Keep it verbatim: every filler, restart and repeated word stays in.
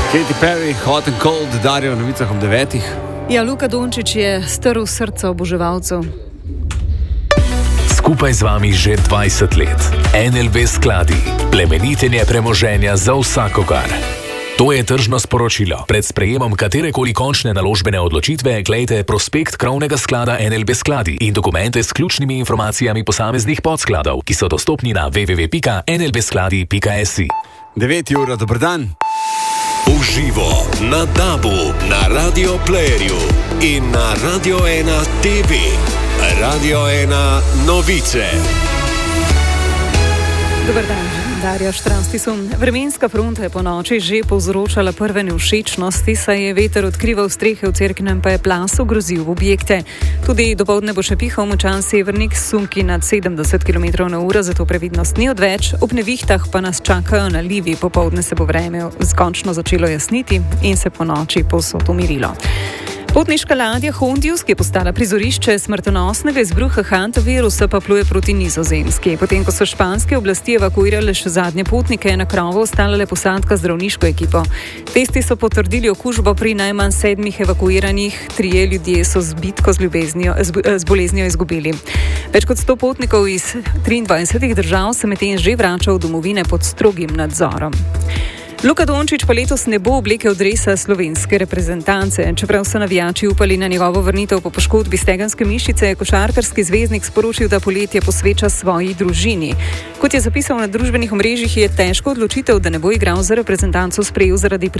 Katy Perry, Hot and Cold, Dario na novicah ob devetih. Ja, Luka Dončić je strl srca oboževalcev. Skupaj z vami že dvajset let. N L B skladi. Plemenitenje premoženja za vsakogar. To je tržno sporočilo. Pred sprejemom katerekoli končne naložbene odločitve glejte prospekt krovnega sklada N L B skladi in dokumente s ključnimi informacijami posameznih podskladov, ki so dostopni na w w w pika n l b skladi pika s i. devet ur, dober dan. Uživo na Dabu, na Radio Playerju in na Radio ena T V. Radio ena novice. Dober dan, Darja Štranstisun. Vremenska fronta je po noči že povzročala prve nevšečnosti, saj je veter odkrival strehe v Cerknem, pa je plas ogrozil v objekte. Tudi dopoldne bo še pihal močan severnik s sunki nad sedemdeset kilometrov na uro, zato previdnost ni odveč. Ob nevihtah pa nas čakajo nalivi, popoldne se bo vreme končno začelo jasniti in se po noči povsod umirilo. Potniška ladja Hondius, ki je postala prizorišče smrtonosnega izbruha hantavirusa, pa pluje proti Nizozemski. Potem, ko so španske oblasti evakuirale še zadnje potnike, je na krovu ostala le posadka z zdravniško ekipo. Testi so potrdili okužbo pri najmanj sedmih evakuiranih, trije ljudje so z bitko z, z, z boleznijo izgubili. Več kot sto potnikov iz triindvajsetih držav se medtem že vrača v domovine pod strogim nadzorom. Luka Dončić pa letos ne bo oblekel dresa slovenske reprezentance. Čeprav so navijači upali na njegovo vrnitev po poškodbi stegenske mišice, je košarkarski zvezdnik sporočil, da poletje posveča svoji družini. Kot je zapisal na družbenih omrežjih, je težko odločitev, da ne bo igral za reprezentanco, sprejel zaradi